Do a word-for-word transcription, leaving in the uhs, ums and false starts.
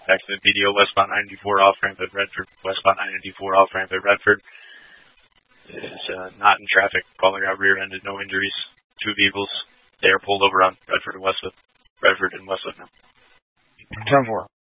accident P D O westbound ninety-four off ramp at Redford, westbound ninety-four off ramp at Redford. Is uh, not in traffic. Caller got rear-ended, no injuries. Two vehicles. They are pulled over on Redford and Westwood. Redford and Westwood now. ten four.